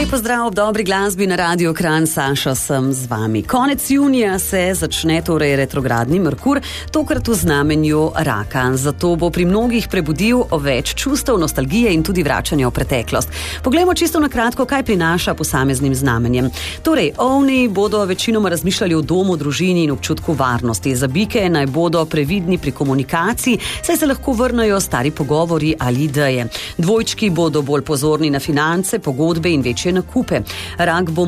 Lepo zdrav ob dobri glasbi na Radio Kranj, Saša sem z vami. Konec junija se začne torej retrogradni Merkur, tokrat v znamenju Raka. Zato bo pri mnogih prebudil več čustev, nostalgije in tudi vračanja v preteklost. Poglejmo čisto na kratko, kaj prinaša posameznim znamenjem. Torej, ovni bodo večinoma razmišljali o domu, družini in občutku varnosti. Za bike naj bodo previdni pri komunikaciji, saj se lahko vrnejo stari pogovori ali ideje. Dvojčki bodo bolj pozorni na finance, pogodbe in večje nakupe. Rak bo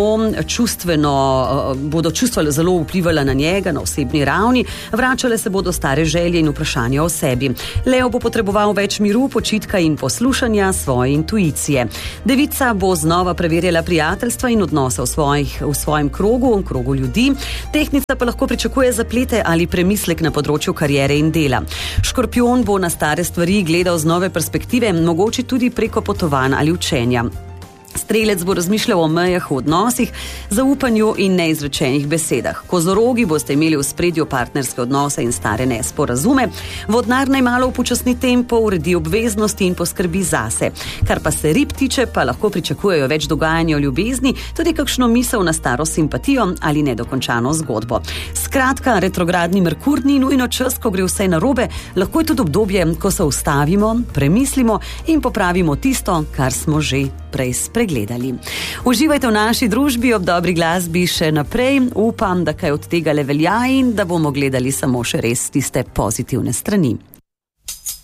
bodo čustva zelo vplivala na njega, na osebni ravni, vračale se bodo stare želje in vprašanja o sebi. Leo bo potreboval več miru, počitka in poslušanja svoje intuicije. Devica bo znova preverjala prijateljstva in odnose v svojem krogu ljudi. Tehnica pa lahko pričakuje zaplete ali premislek na področju kariere in dela. Škorpijon bo na stare stvari gledal z nove perspektive, mogoče tudi preko potovanj ali učenja. Strelec bo razmišljal o mejah v odnosih, zaupanju in neizrečenih besedah. Kozorogi boste imeli v spredju partnerske odnose in stare nesporazume. Vodnar naj malo upočasni tempo, uredi obveznosti in poskrbi zase. Kar pa se rib tiče, pa lahko pričakujejo več dogajanja o ljubezni, tudi kakšno misel na staro simpatijo ali nedokončano zgodbo. Skratka, retrogradni Merkur ni nujno čas, ko gre vse narobe, lahko je tudi obdobje, ko se ustavimo, premislimo in popravimo tisto, kar smo že prej spregledali. Uživajte v naši družbi ob dobri glasbi še naprej. Upam, da kaj od tega le velja in da bomo gledali samo še res tiste pozitivne strani.